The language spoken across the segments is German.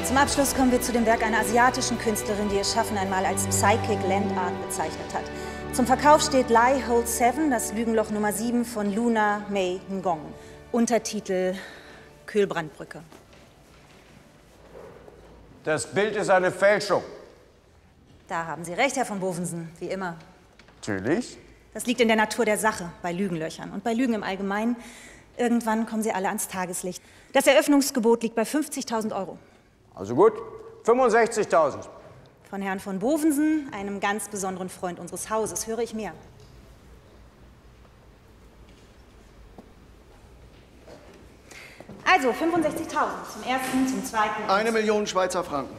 Zum Abschluss kommen wir zu dem Werk einer asiatischen Künstlerin, die ihr Schaffen einmal als Psychic Land Art bezeichnet hat. Zum Verkauf steht Lie Hold 7, das Lügenloch Nummer 7 von Luna May Ngong. Untertitel Kühlbrandbrücke. Das Bild ist eine Fälschung. Da haben Sie recht, Herr von Bovensen, wie immer. Natürlich. Das liegt in der Natur der Sache, bei Lügenlöchern und bei Lügen im Allgemeinen. Irgendwann kommen sie alle ans Tageslicht. Das Eröffnungsgebot liegt bei 50.000 €. Also gut, 65.000. Von Herrn von Bovensen, einem ganz besonderen Freund unseres Hauses, höre ich mehr. Also 65.000 zum ersten, zum zweiten. 1 Million Schweizer Franken.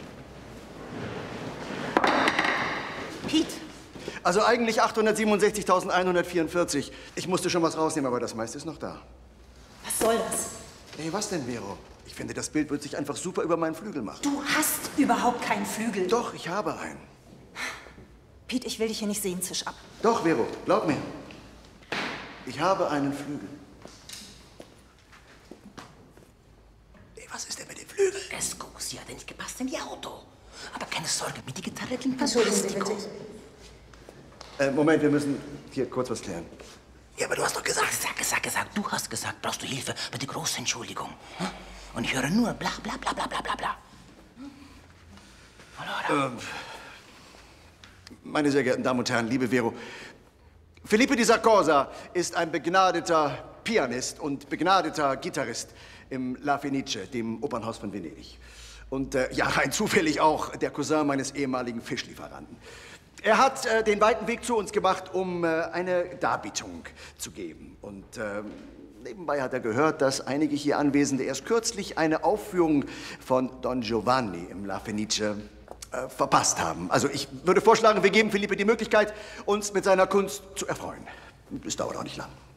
Pete. Also eigentlich 867.144. Ich musste schon was rausnehmen, aber das meiste ist noch da. Was soll das? Hey, was denn, Vero? Ich finde, das Bild wird sich einfach super über meinen Flügel machen. Du hast überhaupt keinen Flügel. Doch, ich habe einen. Pete, ich will dich hier nicht sehen, zisch ab. Doch, Vero, glaub mir. Ich habe einen Flügel. Hey, was ist denn mit dem Flügel? Scusi, hat er nicht gepasst in die Auto. Aber keine Sorge, mit die Gitarre klingt Entschuldigen Sie bitte. Moment, wir müssen hier kurz was klären. Ja, aber du hast doch gesagt. Gesagt. Du hast gesagt, brauchst du Hilfe bei der großen Entschuldigung. Hm? Und ich höre nur bla bla bla bla bla bla bla. Allora. Meine sehr geehrten Damen und Herren, liebe Vero, Felipe di Sarcosa ist ein begnadeter Pianist und begnadeter Gitarrist im La Fenice, dem Opernhaus von Venedig. Und ja, rein zufällig auch der Cousin meines ehemaligen Fischlieferanten. Er hat den weiten Weg zu uns gemacht, um eine Darbietung zu geben. Und nebenbei hat er gehört, dass einige hier Anwesende erst kürzlich eine Aufführung von Don Giovanni im La Fenice verpasst haben. Also ich würde vorschlagen, wir geben Felipe die Möglichkeit, uns mit seiner Kunst zu erfreuen. Es dauert auch nicht lang.